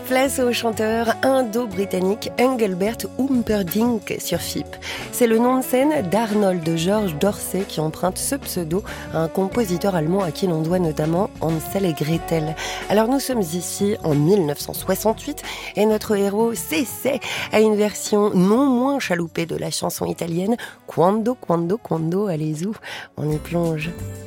Place au chanteur indo-britannique Engelbert Humperdinck sur FIP. C'est le nom de scène d'Arnold George Dorsey qui emprunte ce pseudo à un compositeur allemand à qui l'on doit notamment Hansel et Gretel. Alors nous sommes ici en 1968 et notre héros s'essaie à une version non moins chaloupée de la chanson italienne Quando, quando, quando, allez-y, on y plonge.